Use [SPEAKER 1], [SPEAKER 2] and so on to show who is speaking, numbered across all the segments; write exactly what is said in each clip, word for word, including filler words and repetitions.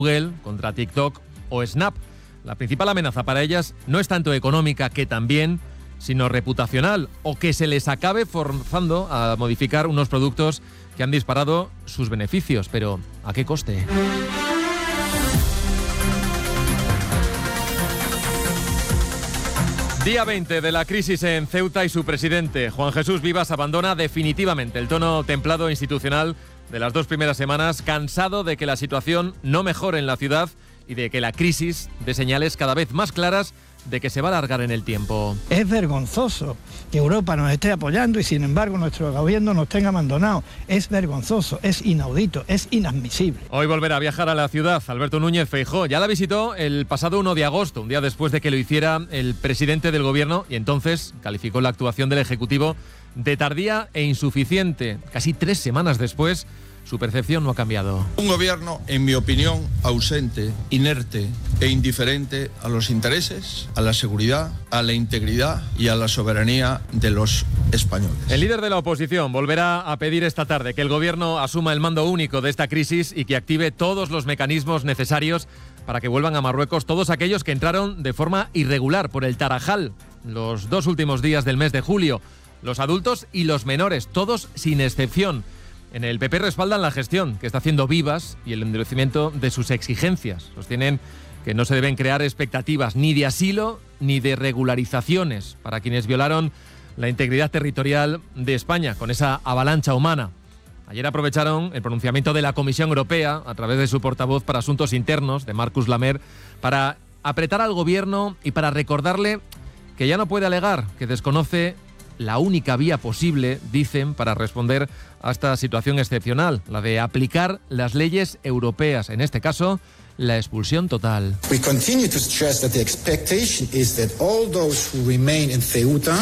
[SPEAKER 1] Google, contra TikTok o Snap. La principal amenaza para ellas no es tanto económica, que también, sino reputacional, o que se les acabe forzando a modificar unos productos que han disparado sus beneficios. Pero, ¿a qué coste? Día veinte de la crisis en Ceuta y su presidente, Juan Jesús Vivas, abandona definitivamente el tono templado institucional de las dos primeras semanas, cansado de que la situación no mejore en la ciudad y de que la crisis dé señales cada vez más claras de que se va a alargar en el tiempo.
[SPEAKER 2] Es vergonzoso que Europa nos esté apoyando y sin embargo nuestro gobierno nos tenga abandonado. Es vergonzoso, es inaudito, es inadmisible.
[SPEAKER 1] Hoy volverá a viajar a la ciudad Alberto Núñez Feijóo. Ya la visitó el pasado uno de agosto, un día después de que lo hiciera el presidente del gobierno, y entonces calificó la actuación del Ejecutivo de tardía e insuficiente. Casi tres semanas después, su percepción no ha cambiado.
[SPEAKER 3] Un gobierno, en mi opinión, ausente, inerte e indiferente a los intereses, a la seguridad, a la integridad y a la soberanía de los españoles.
[SPEAKER 1] El líder de la oposición volverá a pedir esta tarde que el gobierno asuma el mando único de esta crisis y que active todos los mecanismos necesarios para que vuelvan a Marruecos todos aquellos que entraron de forma irregular por el Tarajal los dos últimos días del mes de julio. Los adultos y los menores, todos sin excepción. En el P P respaldan la gestión que está haciendo Vivas y el endurecimiento de sus exigencias. Sostienen que no se deben crear expectativas ni de asilo ni de regularizaciones para quienes violaron la integridad territorial de España con esa avalancha humana. Ayer aprovecharon el pronunciamiento de la Comisión Europea a través de su portavoz para Asuntos Internos, de Marcus Lamer, para apretar al gobierno y para recordarle que ya no puede alegar que desconoce la única vía posible, dicen, para responder a esta situación excepcional, la de aplicar las leyes europeas, en este caso, la expulsión total.
[SPEAKER 4] We continue to stress that the expectation is that all those who remain in Ceuta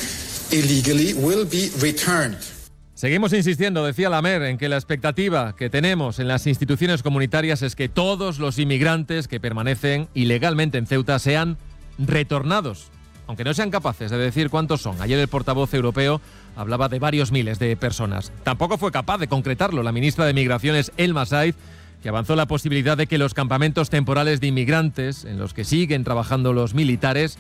[SPEAKER 4] illegally will be returned.
[SPEAKER 1] Seguimos insistiendo, decía Lamer, en que la expectativa que tenemos en las instituciones comunitarias es que todos los inmigrantes que permanecen ilegalmente en Ceuta sean retornados, aunque no sean capaces de decir cuántos son. Ayer el portavoz europeo hablaba de varios miles de personas. Tampoco fue capaz de concretarlo la ministra de Migraciones, Elma Saiz, que avanzó la posibilidad de que los campamentos temporales de inmigrantes, en los que siguen trabajando los militares,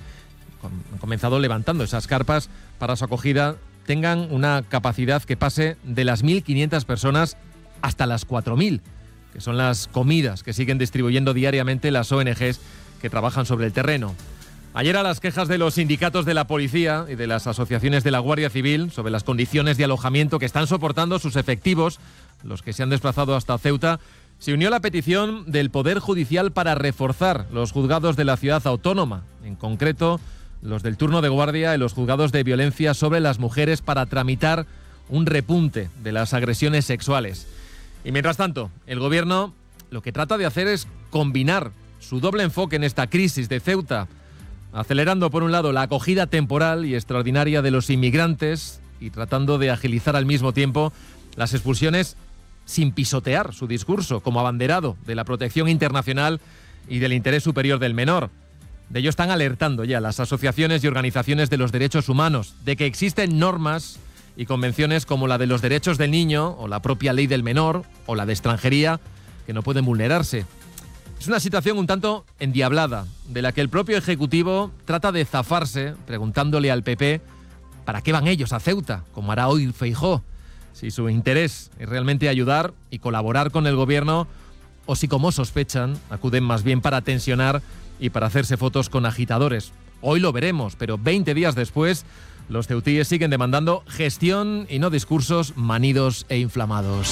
[SPEAKER 1] han comenzado levantando esas carpas para su acogida, tengan una capacidad que pase de las mil quinientas personas hasta las cuatro mil, que son las comidas que siguen distribuyendo diariamente las O N Ges que trabajan sobre el terreno. Ayer, a las quejas de los sindicatos de la policía y de las asociaciones de la Guardia Civil sobre las condiciones de alojamiento que están soportando sus efectivos, los que se han desplazado hasta Ceuta, se unió la petición del Poder Judicial para reforzar los juzgados de la ciudad autónoma, en concreto los del turno de guardia y los juzgados de violencia sobre las mujeres, para tramitar un repunte de las agresiones sexuales. Y mientras tanto, el gobierno lo que trata de hacer es combinar su doble enfoque en esta crisis de Ceuta, acelerando por un lado la acogida temporal y extraordinaria de los inmigrantes y tratando de agilizar al mismo tiempo las expulsiones sin pisotear su discurso como abanderado de la protección internacional y del interés superior del menor. De ello están alertando ya las asociaciones y organizaciones de los derechos humanos, de que existen normas y convenciones como la de los derechos del niño o la propia ley del menor o la de extranjería que no pueden vulnerarse. Es una situación un tanto endiablada, de la que el propio Ejecutivo trata de zafarse preguntándole al P P para qué van ellos a Ceuta, como hará hoy Feijóo, si su interés es realmente ayudar y colaborar con el gobierno, o si, como sospechan, acuden más bien para tensionar y para hacerse fotos con agitadores. Hoy lo veremos, pero veinte días después, los ceutíes siguen demandando gestión y no discursos manidos e inflamados.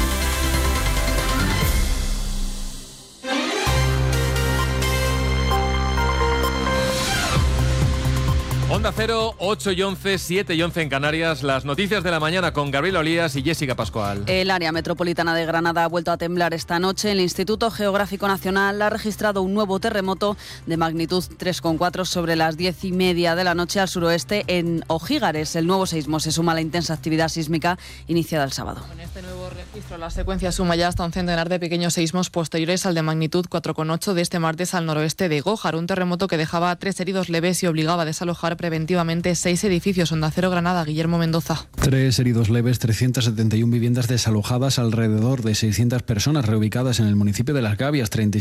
[SPEAKER 1] Onda Cero, ocho y once, siete y once en Canarias. Las noticias de la mañana con Gabriel Olías y Jessica Pascual.
[SPEAKER 5] El área metropolitana de Granada ha vuelto a temblar esta noche. El Instituto Geográfico Nacional ha registrado un nuevo terremoto de magnitud tres coma cuatro sobre las diez y media de la noche al suroeste en Ojígares. El nuevo seismo se suma a la intensa actividad sísmica iniciada el sábado.
[SPEAKER 6] Con este nuevo registro, la secuencia suma ya hasta un centenar de pequeños seismos posteriores al de magnitud cuatro coma ocho de este martes al noroeste de Gójar. Un terremoto que dejaba a tres heridos leves y obligaba a desalojar preventivamente preventivamente seis edificios. Onda Cero Granada, Guillermo Mendoza.
[SPEAKER 7] Tres heridos leves, trescientas setenta y una viviendas desalojadas, alrededor de seiscientas personas reubicadas en el municipio de Las Gavias, treinta y